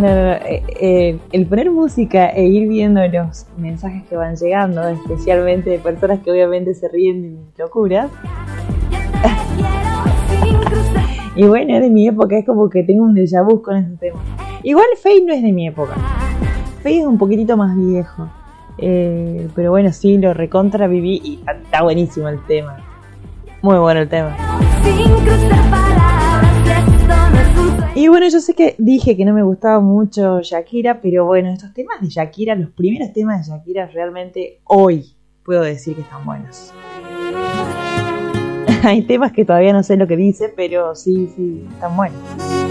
El poner música e ir viendo los mensajes que van llegando, especialmente de personas que obviamente se ríen de mis locuras. Y bueno, es de mi época, es como que tengo un déjà vu con ese tema. Igual Feid no es de mi época. Feid es un poquitito más viejo. Pero bueno, sí, lo recontra viví y está buenísimo el tema. Muy bueno el tema. Y bueno, yo sé que dije que no me gustaba mucho Shakira, pero bueno, estos temas de Shakira, los primeros temas de Shakira realmente hoy puedo decir que están buenos. Hay temas que todavía no sé lo que dice, pero sí, están buenos.